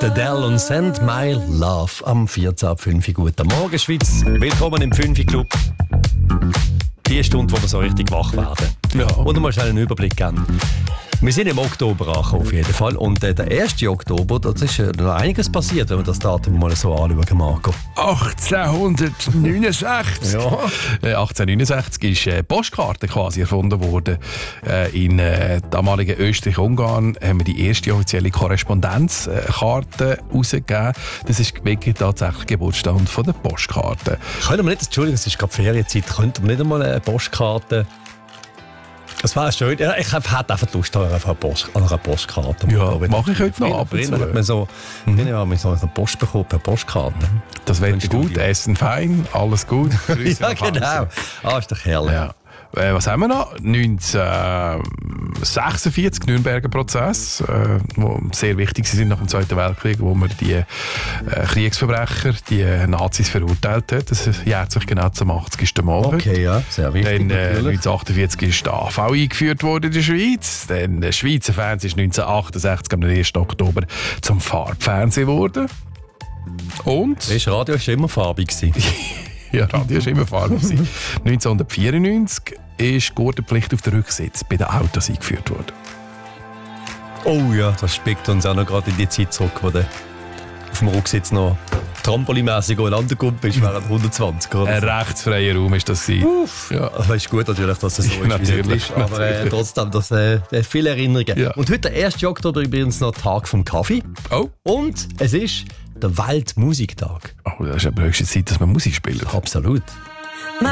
Der Dell und Send My Love am 14.05 Uhr. Guten Morgen, Schweiz. Willkommen im 5 Club. Die Stunde, wo wir so richtig wach werden. Ja. Und mal schnell einen Überblick geben. Wir sind im Oktober angekommen, auf jeden Fall. Und der 1. Oktober, da ist noch einiges passiert, wenn wir das Datum mal so anschauen, Marco. 1869. Ja. 1869 ist Postkarte quasi erfunden worden. In damaligen Österreich-Ungarn haben wir die erste offizielle Korrespondenzkarte herausgegeben. Das ist wirklich tatsächlich Geburtsstand von der Postkarte. Können wir nicht, Entschuldigung, es ist gerade Ferienzeit, könnten wir nicht einmal eine Postkarte... Das wäre schön. Ja, ich hätte einfach Lust an einer Postkarte. Ja, mache ich heute noch ab und zu. Hat man so, ja, so eine Post bekommen, per Postkarte. Das wäre gut, Essen fein, alles gut. Ja, genau. Ist doch herrlich. Ja. Was haben wir noch? 1946, Nürnberger Prozess, wo sehr wichtig sind nach dem Zweiten Weltkrieg, wo man die Kriegsverbrecher, die Nazis verurteilt hat. Das jährt sich genau zum 80. Mal. Okay, ja, sehr wichtig. Dann 1948 ist der AV eingeführt worden in der Schweiz. Dann der Schweizer Fernsehen ist 1968 am 1. Oktober zum Farbfernsehen geworden. Und? Das Radio war immer farbig. Ja, Radio war immer farbig. 1994 ist Gurtenpflicht auf den Rücksitz bei den Autos eingeführt worden. Oh ja, das spickt uns auch noch gerade in die Zeit zurück, wo der auf dem Rücksitz noch trampolinmässig aneinander kommt, ist während 120. Oder? Ein rechtsfreier Raum ist das gewesen. Ja. Das ist gut natürlich, dass es so ist, Natürlich, wie es ist. Aber trotzdem, das viele Erinnerungen. Ja. Und heute, der 1. Oktober, übrigens noch Tag vom Kaffee. Oh. Und es ist der Weltmusiktag. Oh, das ist aber höchste Zeit, dass man Musik spielt. Absolut.